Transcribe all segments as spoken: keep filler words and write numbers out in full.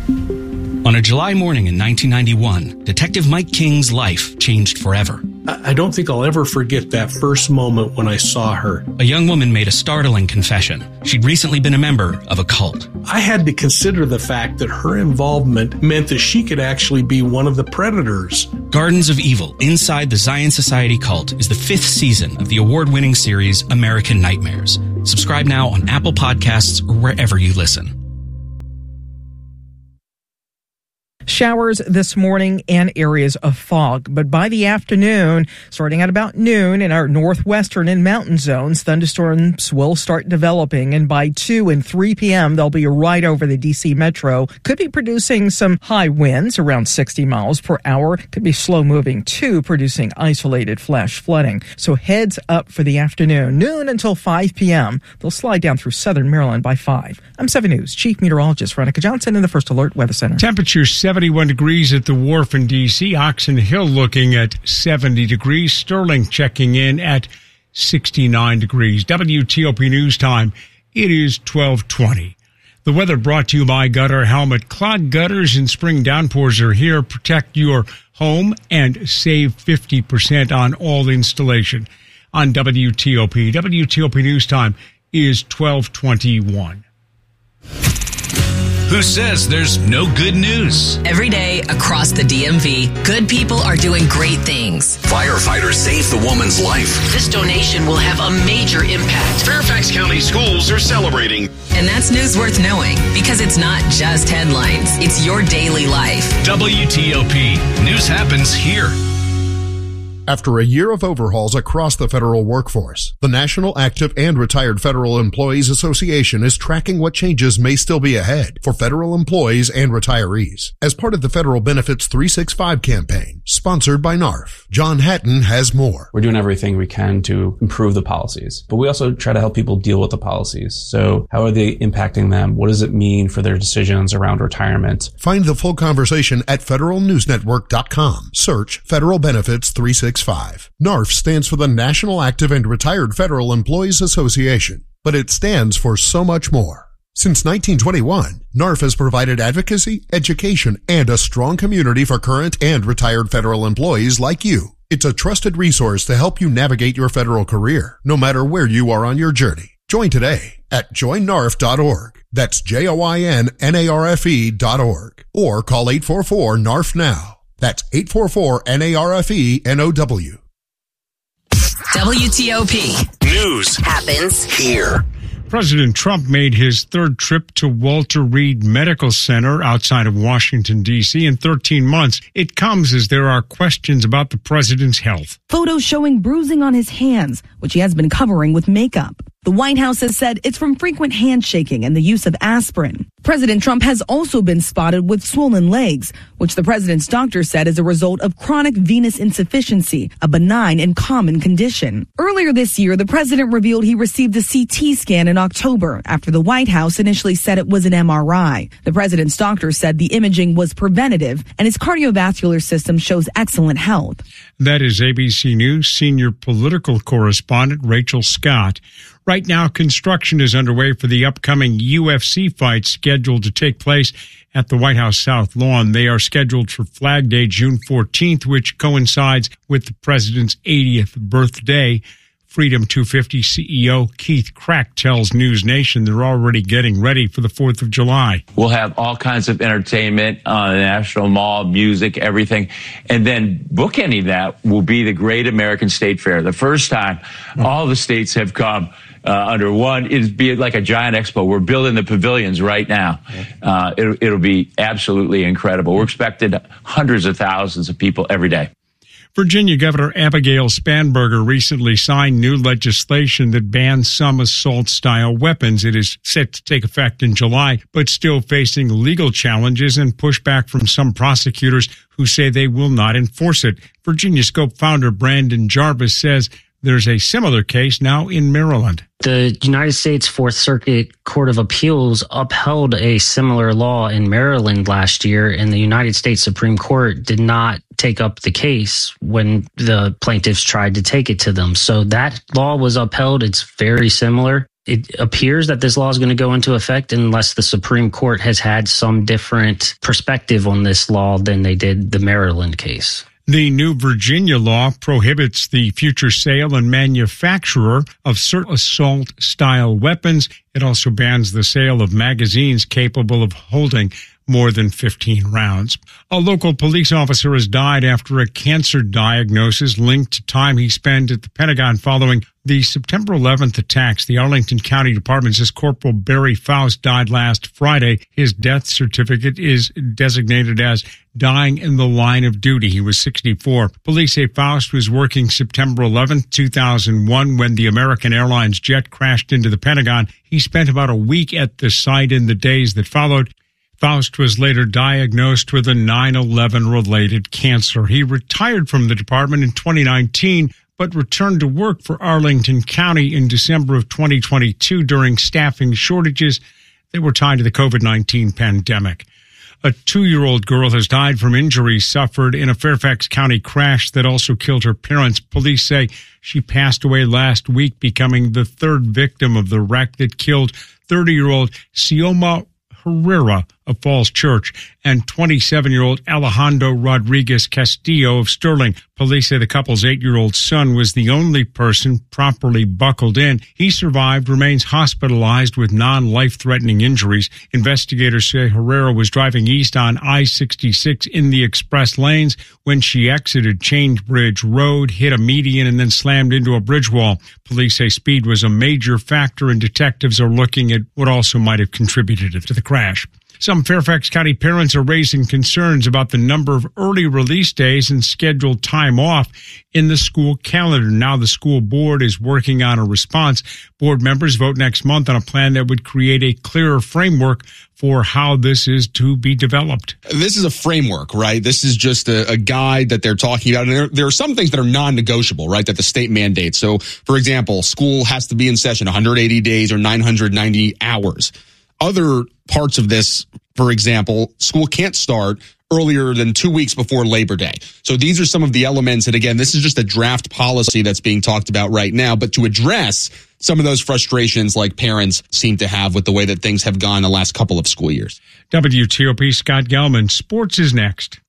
On a July morning in nineteen ninety-one, Detective Mike King's life changed forever. I don't think I'll ever forget that first moment when I saw her. A young woman made a startling confession. She'd recently been a member of a cult. I had to consider the fact that her involvement meant that she could actually be one of the predators. Gardens of Evil, Inside the Zion Society Cult is the fifth season of the award-winning series American Nightmares. Subscribe now on Apple Podcasts or wherever you listen. Showers this morning and areas of fog, but by the afternoon, starting at about noon in our northwestern and mountain zones, thunderstorms will start developing, and by two and three p.m., they'll be right over the D C metro. Could be producing some high winds around sixty miles per hour. Could be slow moving too, producing isolated flash flooding. So heads up for the afternoon, noon until five p.m. They'll slide down through southern Maryland by five. I'm seven News Chief Meteorologist Veronica Johnson in the First Alert Weather Center. Temperature seventy-one degrees at the Wharf in D C. Oxon Hill looking at seventy degrees. Sterling checking in at sixty-nine degrees. W T O P News Time. It is twelve twenty. The weather brought to you by Gutter Helmet. Clogged gutters and spring downpours are here. Protect your home and save fifty percent on all installation on W T O P. W T O P News Time is twelve twenty-one. Who says there's no good news? Every day across the D M V, good people are doing great things. Firefighters saved the woman's life. This donation will have a major impact. Fairfax County schools are celebrating. And that's news worth knowing, because it's not just headlines. It's your daily life. W T O P. News happens here. After a year of overhauls across the federal workforce, the National Active and Retired Federal Employees Association is tracking what changes may still be ahead for federal employees and retirees as part of the Federal Benefits three sixty-five campaign, sponsored by N A R F. John Hatton has more. We're doing everything we can to improve the policies, but we also try to help people deal with the policies. So how are they impacting them? What does it mean for their decisions around retirement? Find the full conversation at federal news network dot com. Search Federal Benefits three sixty-five. N A R F stands for the National Active and Retired Federal Employees Association, but it stands for so much more. Since nineteen twenty-one, N A R F has provided advocacy, education, and a strong community for current and retired federal employees like you. It's a trusted resource to help you navigate your federal career, no matter where you are on your journey. Join today at join N A R F dot org. That's J O I N N A R F E dot org. Or call eight four four N A R F now. That's eight four four N A R F E N O W. W T O P. News happens here. President Trump made his third trip to Walter Reed Medical Center outside of Washington, D C in thirteen months. It comes as there are questions about the president's health. Photos showing bruising on his hands, which he has been covering with makeup. The White House has said it's from frequent handshaking and the use of aspirin. President Trump has also been spotted with swollen legs, which the president's doctor said is a result of chronic venous insufficiency, a benign and common condition. Earlier this year, the president revealed he received a C T scan in October after the White House initially said it was an M R I. The president's doctor said the imaging was preventative and his cardiovascular system shows excellent health. That is A B C News senior political correspondent Rachel Scott. Right now, construction is underway for the upcoming U F C fight scheduled to take place at the White House South Lawn. They are scheduled for Flag Day, June fourteenth, which coincides with the president's eightieth birthday. Freedom two fifty C E O Keith Crack tells News Nation they're already getting ready for the fourth of July. We'll have all kinds of entertainment on the National Mall, music, everything. And then bookending that will be the Great American State Fair. The first time all the states have come Uh, under one. It'd be like a giant expo. We're building the pavilions right now. Uh, it'll, it'll be absolutely incredible. We're expecting hundreds of thousands of people every day. Virginia Governor Abigail Spanberger recently signed new legislation that bans some assault-style weapons. It is set to take effect in July, but still facing legal challenges and pushback from some prosecutors who say they will not enforce it. Virginia Scope founder Brandon Jarvis says there's a similar case now in Maryland. The United States Fourth Circuit Court of Appeals upheld a similar law in Maryland last year, and the United States Supreme Court did not take up the case when the plaintiffs tried to take it to them. So that law was upheld. It's very similar. it appears that this law is going to go into effect unless the Supreme Court has had some different perspective on this law than they did the Maryland case. The new Virginia law prohibits the future sale and manufacture of certain assault-style weapons. It also bans the sale of magazines capable of holding more than fifteen rounds. A local police officer has died after a cancer diagnosis linked to time he spent at the Pentagon following the September eleventh attacks. The Arlington County Department says Corporal Barry Faust died last Friday. His death certificate is designated as dying in the line of duty. He was sixty-four. Police say Faust was working September eleventh, two thousand one, when the American Airlines jet crashed into the Pentagon. He spent about a week at the site in the days that followed. Faust was later diagnosed with a nine eleven related cancer. He retired from the department in twenty nineteen, but returned to work for Arlington County in December of twenty twenty-two during staffing shortages that were tied to the COVID nineteen pandemic. A two-year-old girl has died from injuries suffered in a Fairfax County crash that also killed her parents. Police say she passed away last week, becoming the third victim of the wreck that killed thirty-year-old Xioma Herrera of Falls Church and twenty-seven-year-old Alejandro Rodriguez Castillo of Sterling. Police say the couple's eight-year-old son was the only person properly buckled in. He survived, remains hospitalized with non-life-threatening injuries. Investigators say Herrera was driving east on I sixty-six in the express lanes when she exited Changebridge Road, hit a median, and then slammed into a bridge wall. Police say speed was a major factor, and detectives are looking at what also might have contributed to the crash. Some Fairfax County parents are raising concerns about the number of early release days and scheduled time off in the school calendar. Now the school board is working on a response. Board members vote next month on a plan that would create a clearer framework for how this is to be developed. This is a framework, right? This is just a, a guide that they're talking about. And there, there are some things that are non-negotiable, right, that the state mandates. So, for example, school has to be in session one hundred eighty days or nine hundred ninety hours. Other parts of this, for example, school can't start earlier than two weeks before Labor Day. So these are some of the elements. And again, this is just a draft policy that's being talked about right now. But to address some of those frustrations like parents seem to have with the way that things have gone the last couple of school years. W T O P Scott Gelman. Sports is next.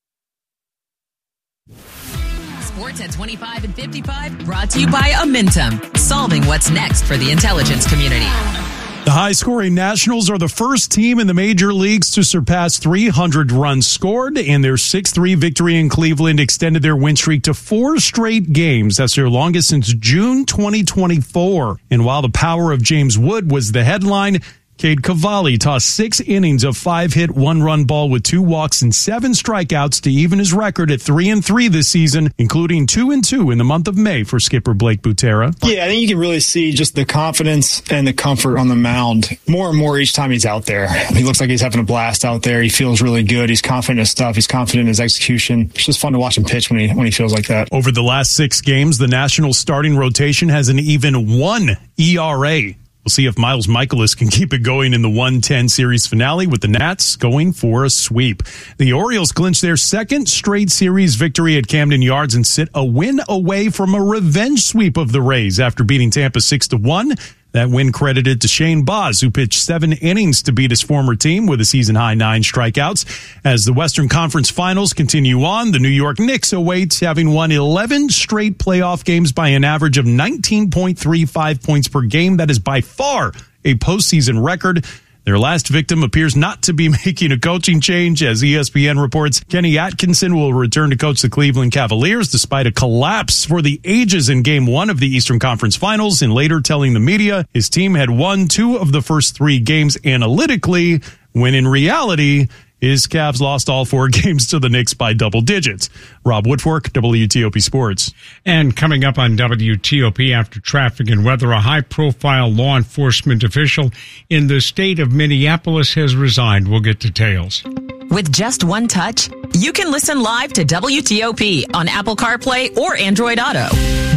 Sports at twenty-five and fifty-five, brought to you by Amentum, solving what's next for the intelligence community. The high-scoring Nationals are the first team in the major leagues to surpass three hundred runs scored, and their six three victory in Cleveland extended their win streak to four straight games. That's their longest since June twenty twenty-four. And while the power of James Wood was the headline, Cade Cavalli tossed six innings of five-hit, one-run ball with two walks and seven strikeouts to even his record at three and three this season, including two and two in the month of May for skipper Blake Butera. Yeah, I think you can really see just the confidence and the comfort on the mound more and more each time he's out there. He looks like he's having a blast out there. He feels really good. He's confident in his stuff. He's confident in his execution. It's just fun to watch him pitch when he when he feels like that. Over the last six games, the Nationals starting rotation has an even one E R A. We'll see if Miles Michaelis can keep it going in the one ten series finale with the Nats going for a sweep. The Orioles clinch their second straight series victory at Camden Yards and sit a win away from a revenge sweep of the Rays after beating Tampa six to one. That win credited to Shane Baz, who pitched seven innings to beat his former team with a season-high nine strikeouts. As the Western Conference Finals continue on, the New York Knicks await having won eleven straight playoff games by an average of nineteen point three five points per game. That is by far a postseason record. Their last victim appears not to be making a coaching change, as E S P N reports Kenny Atkinson will return to coach the Cleveland Cavaliers despite a collapse for the ages in Game one of the Eastern Conference Finals, and later telling the media his team had won two of the first three games analytically, when in reality his Cavs lost all four games to the Knicks by double digits. Rob Woodfork, W T O P Sports. And coming up on W T O P after traffic and weather, a high-profile law enforcement official in the state of Minneapolis has resigned. We'll get details. With just one touch, you can listen live to W T O P on Apple CarPlay or Android Auto.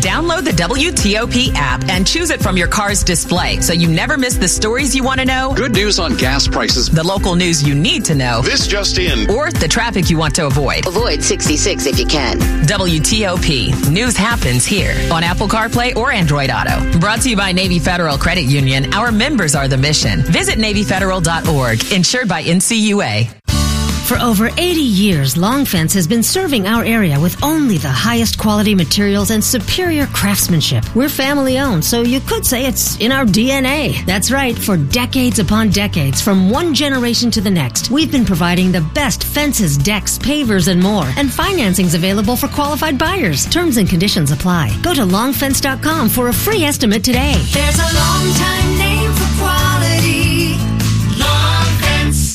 Download the W T O P app and choose it from your car's display so you never miss the stories you want to know. Good news on gas prices. The local news you need to know. This just in. Or the traffic you want to avoid. Avoid sixty-six if you can. W T O P. News happens here on Apple CarPlay or Android Auto. Brought to you by Navy Federal Credit Union. Our members are the mission. Visit Navy Federal dot org. Insured by N C U A. For over eighty years, Long Fence has been serving our area with only the highest quality materials and superior craftsmanship. We're family owned, so you could say it's in our D N A. That's right, for decades upon decades, from one generation to the next, we've been providing the best fences, decks, pavers, and more. And financing's available for qualified buyers. Terms and conditions apply. Go to long fence dot com for a free estimate today. There's a long time name for quality. Long Fence.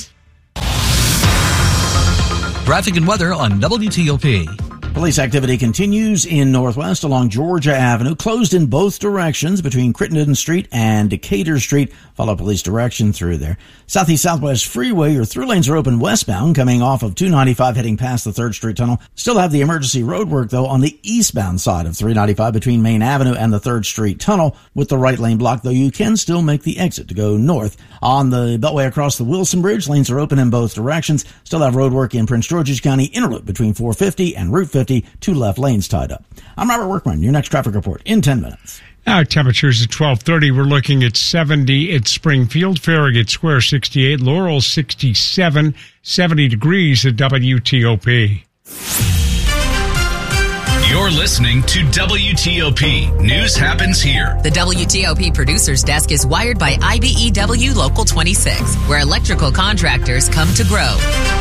Traffic and weather on W T O P. Police activity continues in Northwest along Georgia Avenue, closed in both directions between Crittenden Street and Decatur Street. Follow police direction through there. Southeast Southwest Freeway, your through lanes are open westbound coming off of two ninety-five heading past the third Street Tunnel. Still have the emergency road work though on the eastbound side of three ninety-five between Main Avenue and the third Street Tunnel with the right lane blocked, though you can still make the exit to go north. On the Beltway across the Wilson Bridge, lanes are open in both directions. Still have road work in Prince George's County interloop between four fifty and Route fifty, two left lanes tied up. I'm Robert Workman. Your next traffic report in ten minutes. Our temperatures at twelve thirty. We're looking at seventy at Springfield, Farragut Square sixty-eight, Laurel sixty-seven, seventy degrees at W T O P. You're listening to W T O P. News happens here. The W T O P producer's desk is wired by I B E W Local twenty-six, where electrical contractors come to grow.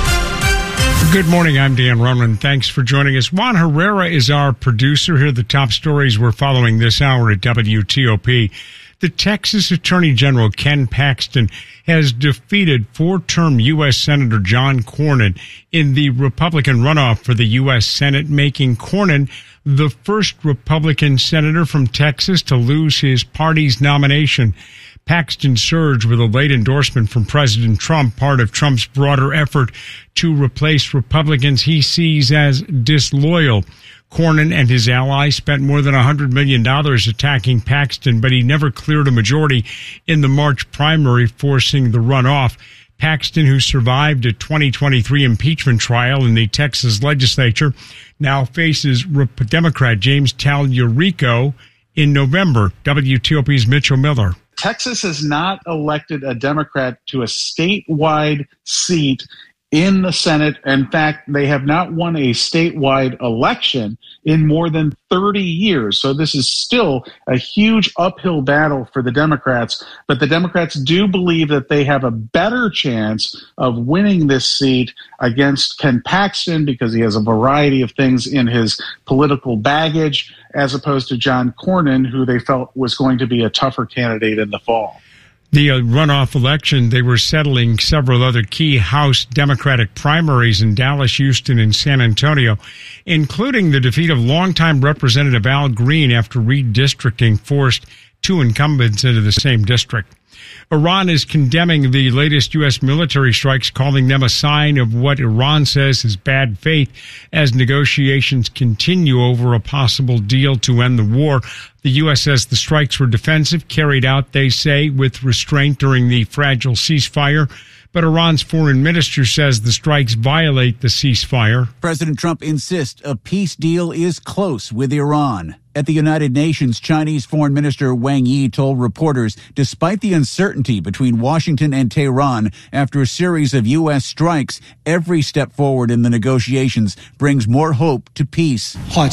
Good morning. I'm Dan Runman. Thanks for joining us. Juan Herrera is our producer. Here are the top stories we're following this hour at W T O P. The Texas Attorney General Ken Paxton has defeated four-term U S Senator John Cornyn in the Republican runoff for the U S Senate, making Cornyn the first Republican senator from Texas to lose his party's nomination. Paxton surged with a late endorsement from President Trump, part of Trump's broader effort to replace Republicans he sees as disloyal. Cornyn and his allies spent more than one hundred million dollars attacking Paxton, but he never cleared a majority in the March primary, forcing the runoff. Paxton, who survived a twenty twenty-three impeachment trial in the Texas legislature, now faces Democrat James Tallarico in November. W T O P's Mitchell Miller. Texas has not elected a Democrat to a statewide seat in the Senate. In fact, they have not won a statewide election in more than thirty years. So this is still a huge uphill battle for the Democrats. But the Democrats do believe that they have a better chance of winning this seat against Ken Paxton because he has a variety of things in his political baggage, as opposed to John Cornyn, who they felt was going to be a tougher candidate in the fall. The uh, runoff election, they were settling several other key House Democratic primaries in Dallas, Houston, and San Antonio, including the defeat of longtime Representative Al Green after redistricting forced two incumbents into the same district. Iran is condemning the latest U S military strikes, calling them a sign of what Iran says is bad faith as negotiations continue over a possible deal to end the war. The U S says the strikes were defensive, carried out, they say, with restraint during the fragile ceasefire. But Iran's foreign minister says the strikes violate the ceasefire. President Trump insists a peace deal is close with Iran. At the United Nations, Chinese Foreign Minister Wang Yi told reporters, despite the uncertainty between Washington and Tehran after a series of U S strikes, every step forward in the negotiations brings more hope to peace.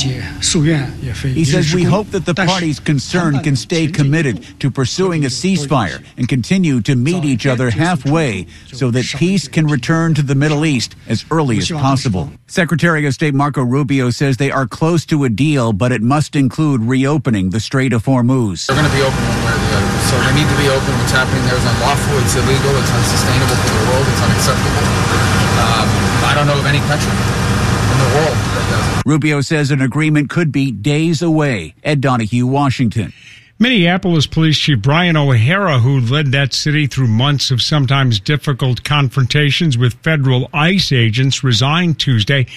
He says, we hope that the parties concerned can stay committed to pursuing a ceasefire and continue to meet each other halfway so that peace can return to the Middle East as early as possible. Secretary of State Marco Rubio says they are close to a deal, but it must include include reopening the Strait of Hormuz. They're going to be open one way or the other. So they need to be open. What's happening there is unlawful. It's illegal. It's unsustainable for the world. It's unacceptable. Um, I don't know of any country in the world that does it. Rubio says an agreement could be days away. Ed Donahue, Washington. Minneapolis Police Chief Brian O'Hara, who led that city through months of sometimes difficult confrontations with federal ICE agents, resigned Tuesday.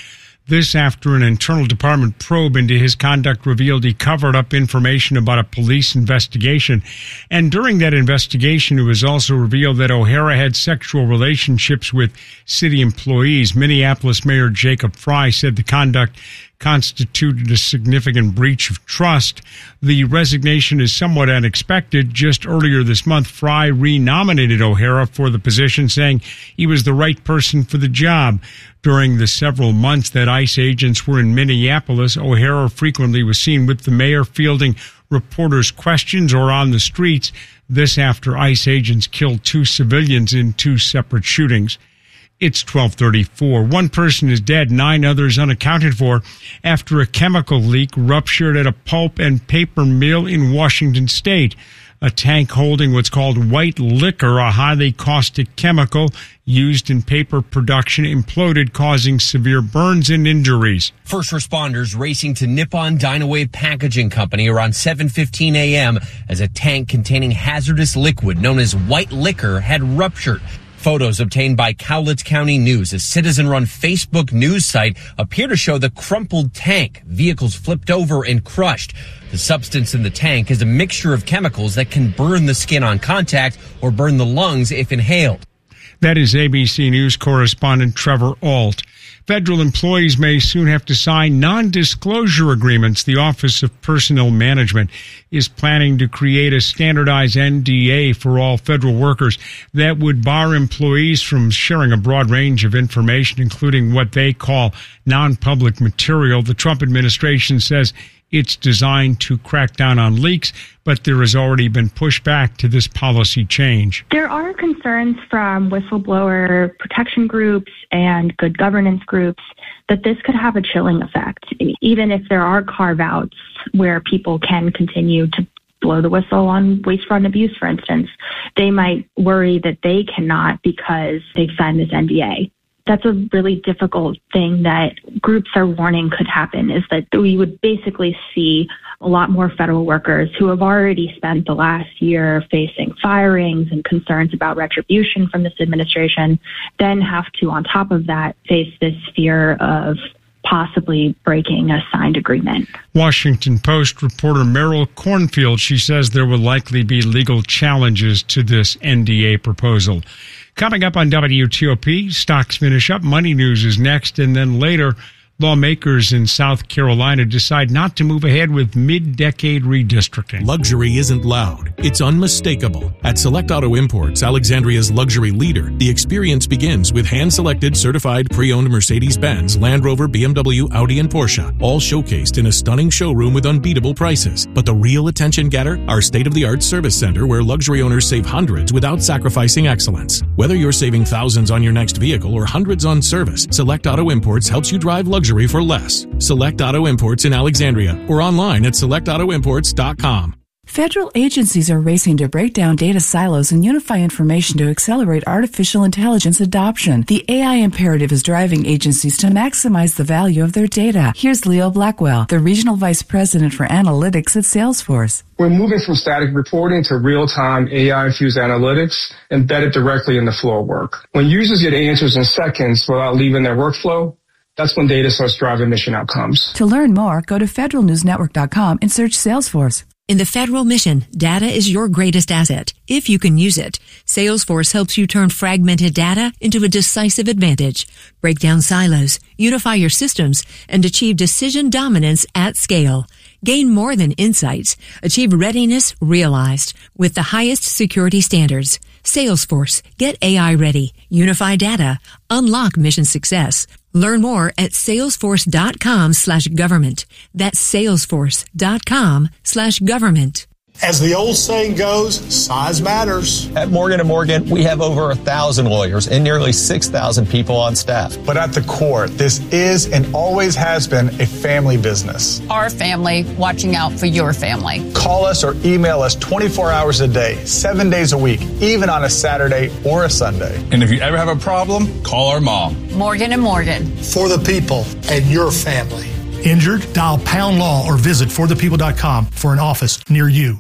This after an internal department probe into his conduct revealed he covered up information about a police investigation. And during that investigation, it was also revealed that O'Hara had sexual relationships with city employees. Minneapolis Mayor Jacob Frey said the conduct constituted a significant breach of trust. The resignation is somewhat unexpected. Just earlier this month, Frey renominated O'Hara for the position, saying he was the right person for the job. During the several months that ICE agents were in Minneapolis, O'Hara frequently was seen with the mayor fielding reporters' questions or on the streets. This after ICE agents killed two civilians in two separate shootings. It's twelve thirty-four. One person is dead, nine others unaccounted for after a chemical leak ruptured at a pulp and paper mill in Washington state. A tank holding what's called white liquor, a highly caustic chemical used in paper production, imploded, causing severe burns and injuries. First responders racing to Nippon Dynawave Packaging Company around seven fifteen a.m. as a tank containing hazardous liquid known as white liquor had ruptured. Photos obtained by Cowlitz County News, a citizen-run Facebook news site, appear to show the crumpled tank, vehicles flipped over and crushed. The substance in the tank is a mixture of chemicals that can burn the skin on contact or burn the lungs if inhaled. That is A B C News correspondent Trevor Ault. Federal employees may soon have to sign non-disclosure agreements. The Office of Personnel Management is planning to create a standardized N D A for all federal workers that would bar employees from sharing a broad range of information, including what they call non-public material. The Trump administration says it's designed to crack down on leaks, but there has already been pushback to this policy change. There are concerns from whistleblower protection groups and good governance groups that this could have a chilling effect, even if there are carve-outs where people can continue to blow the whistle on waste, fraud, and abuse, for instance. They might worry that they cannot because they've signed this N D A. That's a really difficult thing that groups are warning could happen, is that we would basically see a lot more federal workers who have already spent the last year facing firings and concerns about retribution from this administration, then have to, on top of that, face this fear of possibly breaking a signed agreement. Washington Post reporter Meryl Cornfield, she says there will likely be legal challenges to this N D A proposal. Coming up on W T O P, stocks finish up. Money news is next. And then later, lawmakers in South Carolina decide not to move ahead with mid-decade redistricting. Luxury isn't loud. It's unmistakable. At Select Auto Imports, Alexandria's luxury leader, the experience begins with hand-selected, certified, pre-owned Mercedes-Benz, Land Rover, B M W, Audi, and Porsche, all showcased in a stunning showroom with unbeatable prices. But the real attention getter? Our state-of-the-art service center where luxury owners save hundreds without sacrificing excellence. Whether you're saving thousands on your next vehicle or hundreds on service, Select Auto Imports helps you drive luxury for less. Select Auto Imports in Alexandria or online at select auto imports dot com. Federal agencies are racing to break down data silos and unify information to accelerate artificial intelligence adoption. The A I imperative is driving agencies to maximize the value of their data. Here's Leo Blackwell, the Regional Vice President for Analytics at Salesforce. We're moving from static reporting to real-time A I-infused analytics embedded directly in the flow of work. When users get answers in seconds without leaving their workflow, that's when data starts driving mission outcomes. To learn more, go to federal news network dot com and search Salesforce. In the federal mission, data is your greatest asset, if you can use it. Salesforce helps you turn fragmented data into a decisive advantage. Break down silos, unify your systems, and achieve decision dominance at scale. Gain more than insights. Achieve readiness realized with the highest security standards. Salesforce. Get A I ready. Unify data. Unlock mission success. Learn more at salesforce.com slash government. That's salesforce.com slash government. As the old saying goes, size matters. At Morgan and Morgan, we have over a thousand lawyers and nearly six thousand people on staff. But at the core, this is and always has been a family business. Our family watching out for your family. Call us or email us twenty-four hours a day, seven days a week, even on a Saturday or a Sunday. And if you ever have a problem, call our mom. Morgan and Morgan. For the people and your family. Injured? Dial Pound Law or visit for the people dot com for an office near you.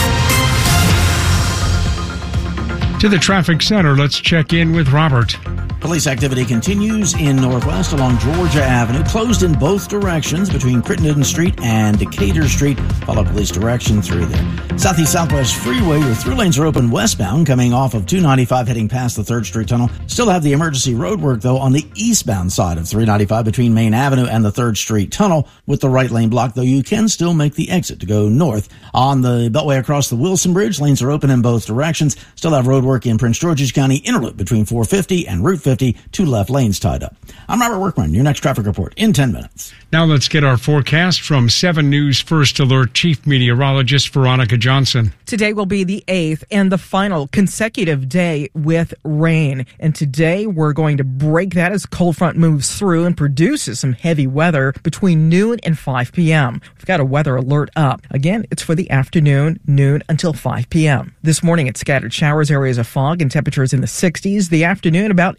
To the traffic center, let's check in with Robert. Police activity continues in Northwest along Georgia Avenue, closed in both directions between Crittenden Street and Decatur Street. Follow police direction through there. Southeast Southwest Freeway, your through lanes are open westbound coming off of two ninety-five heading past the third Street Tunnel. Still have the emergency road work, though, on the eastbound side of three ninety-five between Main Avenue and the third Street Tunnel with the right lane blocked, though you can still make the exit to go north. On the Beltway across the Wilson Bridge, lanes are open in both directions. Still have road work in Prince George's County Interloop between four fifty and Route fifty, two left lanes tied up. I'm Robert Workman. Your next traffic report in ten minutes. Now let's get our forecast from seven News First Alert Chief Meteorologist Veronica Johnson. Today will be the eighth and the final consecutive day with rain. And today we're going to break that as cold front moves through and produces some heavy weather between noon and five p.m. We've got a weather alert up. Again, it's for the afternoon, noon until five p.m. This morning it's scattered showers, areas of fog, and temperatures in the sixties. The afternoon about